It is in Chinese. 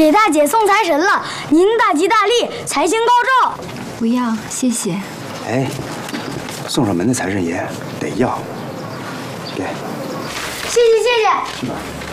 给大姐送财神了，您大吉大利，财星高照。 不要，谢谢。 哎，送上门的财神爷得要，给。 谢谢。